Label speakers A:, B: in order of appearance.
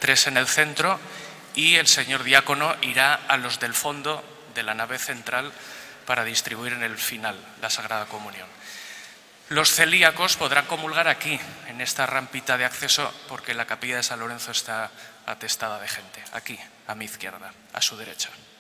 A: 3 en el centro, y el señor diácono irá a los del fondo de la nave central para distribuir en el final la Sagrada Comunión. Los celíacos podrán comulgar aquí, en esta rampita de acceso, porque la capilla de San Lorenzo está atestada de gente. Aquí, a mi izquierda, a su derecha.